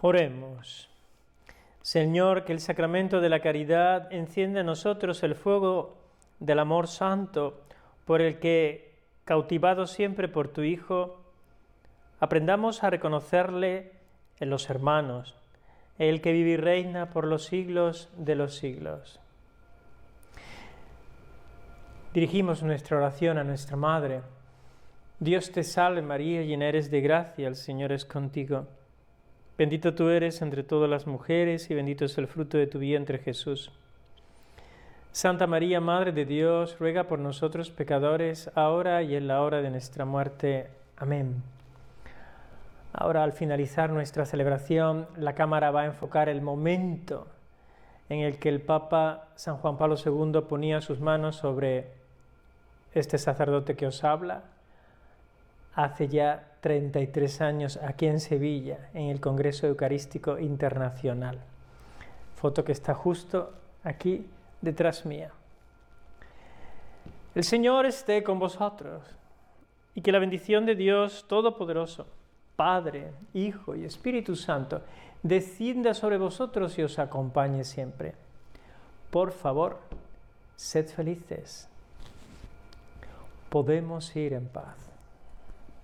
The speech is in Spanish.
Oremos. Señor, que el sacramento de la caridad encienda en nosotros el fuego del amor santo, por el que, cautivados siempre por tu Hijo, aprendamos a reconocerle en los hermanos, el que vive y reina por los siglos de los siglos. Dirigimos nuestra oración a nuestra Madre. Dios te salve María, llena eres de gracia, el Señor es contigo. Bendita tú eres entre todas las mujeres y bendito es el fruto de tu vientre, Jesús. Santa María, Madre de Dios, ruega por nosotros pecadores, ahora y en la hora de nuestra muerte. Amén. Ahora, al finalizar nuestra celebración, la cámara va a enfocar el momento en el que el Papa San Juan Pablo II ponía sus manos sobre este sacerdote que os habla, hace ya 33 años aquí en Sevilla, en el Congreso Eucarístico Internacional. Foto que está justo aquí detrás mía. El Señor esté con vosotros y que la bendición de Dios Todopoderoso, Padre, Hijo y Espíritu Santo, descienda sobre vosotros y os acompañe siempre. Por favor, sed felices. Podemos ir en paz.